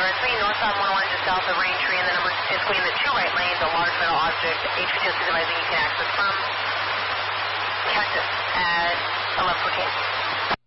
me, northbound 101 just south of Raintree, and the number is going in the 2 right lanes, a large metal object, HPTS is advising you can access from Cactus at 1114.